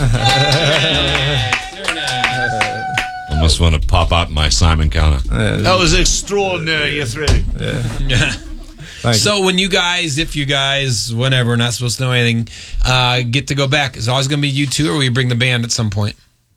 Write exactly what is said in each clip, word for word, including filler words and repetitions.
Almost want to pop out my Simon counter. That was extraordinary, you three. Yeah. So you. when you guys, if you guys, whenever, not supposed to know anything, uh, get to go back, is it always going to be you two, or will you bring the band at some point?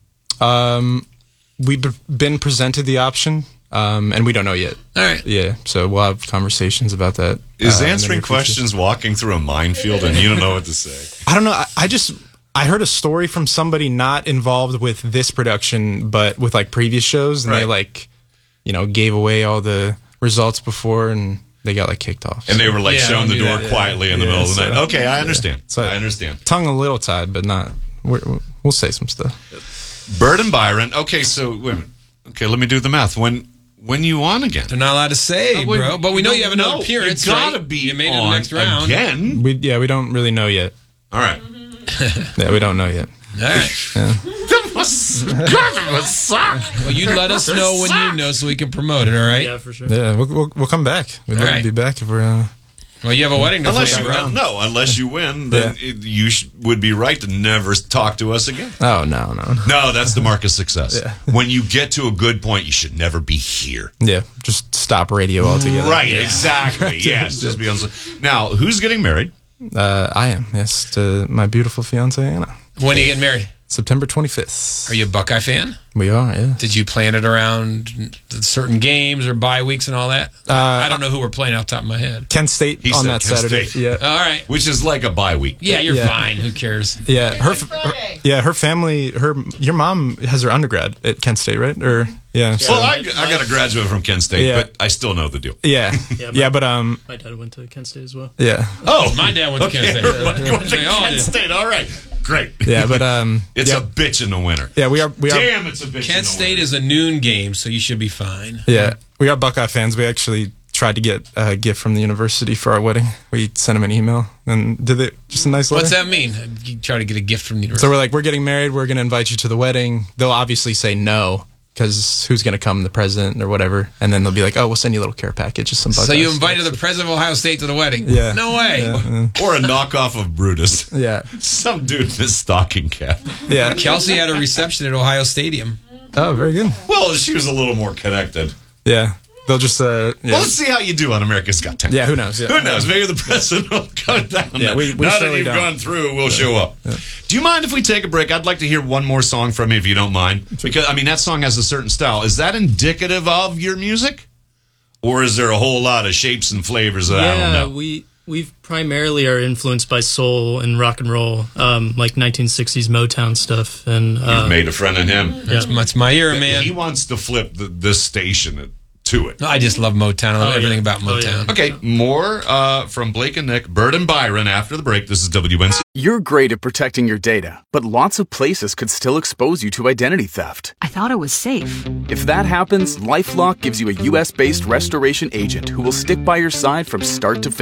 Um, we've been presented the option, um, and we don't know yet. All right. Yeah, so we'll have conversations about that. Is uh, answering questions walking through a minefield and you don't know what to say? I don't know. I, I just... I heard a story from somebody not involved with this production, but with like previous shows, and right. they like, you know, gave away all the results before, and they got like kicked off. And they were like yeah, showing the door that, quietly yeah. in the yeah, middle of the so, night. Okay, I understand. Yeah. So I understand. Tongue a little tied, but not. We're, we'll say some stuff. Bird and Byron. Okay, so wait a minute. Okay, let me do the math. When when you on again? They're not allowed to say, Oh, wait, bro. But we know you have another no, appearance. You gotta right? be You made it on the next round again. We yeah, we don't really know yet. All right. Yeah, we don't know yet. All right. Yeah. That must, God, that must suck. Well, you let us know when you know so we can promote it. All right. Yeah, for sure. Yeah, we'll we'll, we'll come back. We'd All love right. to be back if we're. Uh, Well, you have a wedding to Unless plan, you bro. no, unless you win, then it, you sh- would be right to never talk to us again. oh no no. no. No, that's the mark of success. Yeah. When you get to a good point, you should never be here. Yeah, just stop radio altogether. Right, exactly. Yes, just be on. Now, who's getting married? Uh, I am yes to my beautiful fiance Anna. When are you getting married? September twenty-fifth. Are you a Buckeye fan? We are, yeah. Did you plan it around certain games or bye weeks and all that? Uh, I don't know who we're playing off the top of my head. Kent State He on said that Kent Saturday. State. Yeah, All right. Which is like a bye week. Yeah, you're Yeah. fine. Who cares? yeah. Her, her, yeah, her family. Her, your mom has her undergrad at Kent State, right? Or yeah, so- Well, I, I got a graduate from Kent State, Yeah. but I still know the deal. yeah, Yeah, yeah, but- but um, My dad went to Kent State as well. yeah, Oh, My dad went to okay. Kent State. Everybody went to They all Kent did. State. All right, great. yeah, but um, It's yeah, a bitch in the winter. yeah, we are, we are, Damn, it's a bitch. in Kent the State winter. is a noon game, so you should be fine. yeah, we are Buckeye fans. We actually tried to get a gift from the university for our wedding. We sent them an email and did it just a nice letter. What's that mean? You try to get a gift from the So university. we're like, we're getting married. We're going to invite you to the wedding. They'll obviously say no because who's going to come? The president or whatever. And then they'll be like, oh, we'll send you a little care package, just some So, Buckeye you stuff. invited the president of Ohio State to the wedding? Yeah. No way. Yeah, Or a knockoff of Brutus. yeah, Some dude in a stocking cap. yeah. Kelsey had a reception at Ohio Stadium. Oh, very good. Well, she was a little more connected. Yeah, they'll just. Uh, yeah. Well, let's see how you do on America's Got Talent. Yeah, who knows? Yeah. Who knows? Maybe the president will come down. Yeah, we- we now that surely you've don't. gone through, we'll show up. Do you mind if we take a break? I'd like to hear one more song from you, if you don't mind. Because, I mean, that song has a certain style. Is that indicative of your music? Or is there a whole lot of shapes and flavors that I don't Yeah, know? we we primarily are influenced by soul and rock and roll, um, like nineteen sixties Motown stuff. And uh, You've made a friend in him. That's, that's my era, man. He wants to flip the, this station to it. No, I just love Motown. I love Oh, everything yeah. about Oh, yeah. Motown. Okay, more uh, from Blake and Nick, Bird and Byron after the break. This is W N C. You're great at protecting your data, but lots of places could still expose you to identity theft. I thought it was safe. If that happens, LifeLock gives you a U S-based restoration agent who will stick by your side from start to finish.